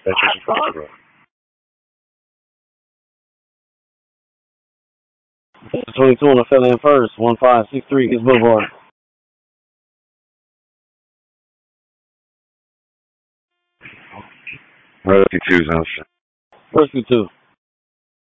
That's what you're talking about. 22 on the fill in first. 1563 East Boulevard. Rescue 2's on. Rescue 2.